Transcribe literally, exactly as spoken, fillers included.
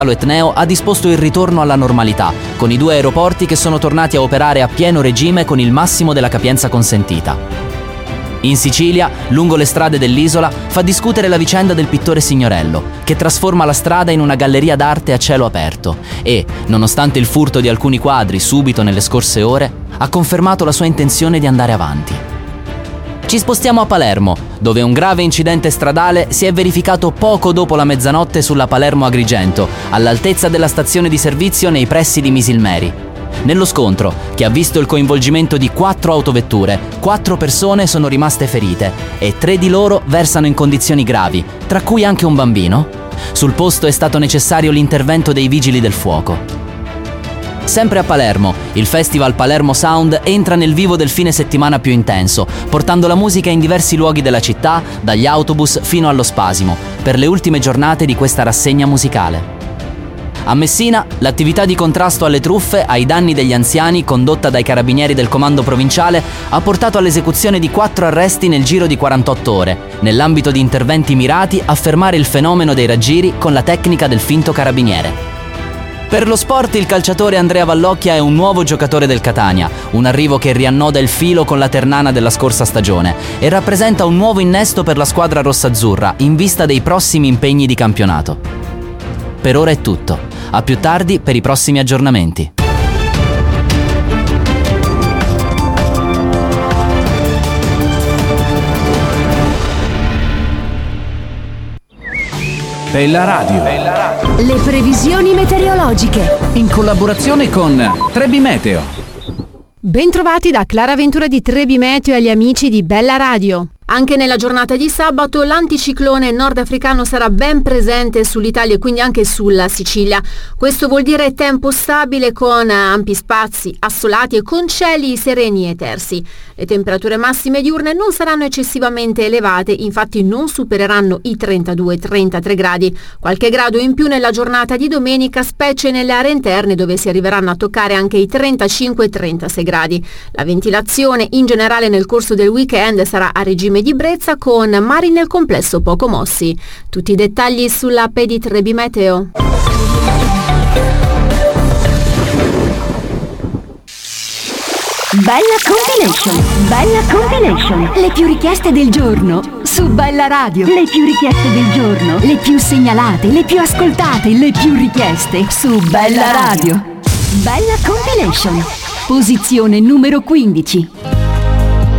Etneo ha disposto il ritorno alla normalità, con i due aeroporti che sono tornati a operare a pieno regime con il massimo della capienza consentita. In Sicilia, lungo le strade dell'isola, fa discutere la vicenda del pittore Signorello, che trasforma la strada in una galleria d'arte a cielo aperto e, nonostante il furto di alcuni quadri subito nelle scorse ore, ha confermato la sua intenzione di andare avanti. Ci spostiamo a Palermo, dove un grave incidente stradale si è verificato poco dopo la mezzanotte sulla Palermo-Agrigento, all'altezza della stazione di servizio nei pressi di Misilmeri. Nello scontro, che ha visto il coinvolgimento di quattro autovetture, quattro persone sono rimaste ferite e tre di loro versano in condizioni gravi, tra cui anche un bambino. Sul posto è stato necessario l'intervento dei vigili del fuoco. Sempre a Palermo, il festival Palermo Sound entra nel vivo del fine settimana più intenso, portando la musica in diversi luoghi della città, dagli autobus fino allo spasimo, per le ultime giornate di questa rassegna musicale. A Messina, l'attività di contrasto alle truffe ai danni degli anziani condotta dai carabinieri del comando provinciale ha portato all'esecuzione di quattro arresti nel giro di quarantotto ore, nell'ambito di interventi mirati a fermare il fenomeno dei raggiri con la tecnica del finto carabiniere. Per lo sport, il calciatore Andrea Vallocchia è un nuovo giocatore del Catania, un arrivo che riannoda il filo con la Ternana della scorsa stagione e rappresenta un nuovo innesto per la squadra rossazzurra in vista dei prossimi impegni di campionato. Per ora è tutto, a più tardi per i prossimi aggiornamenti. Bella Radio. Bella Radio. Le previsioni meteorologiche. In collaborazione con Trebi Meteo. Bentrovati da Clara Ventura di Trebi Meteo e agli amici di Bella Radio. Anche nella giornata di sabato l'anticiclone nordafricano sarà ben presente sull'Italia e quindi anche sulla Sicilia. Questo vuol dire tempo stabile con ampi spazi assolati e con cieli sereni e tersi. Le temperature massime diurne non saranno eccessivamente elevate, infatti non supereranno i trentadue trentatré gradi. Qualche grado in più nella giornata di domenica, specie nelle aree interne dove si arriveranno a toccare anche i trentacinque trentasei gradi. La ventilazione in generale nel corso del weekend sarà a regime di brezza con mari nel complesso poco mossi. Tutti i dettagli sull'app di Trebi Meteo. Bella Compilation, Bella Compilation. Le più richieste del giorno su Bella Radio. Le più richieste del giorno, le più segnalate, le più ascoltate, le più richieste su Bella Radio. Bella Compilation, posizione numero quindici.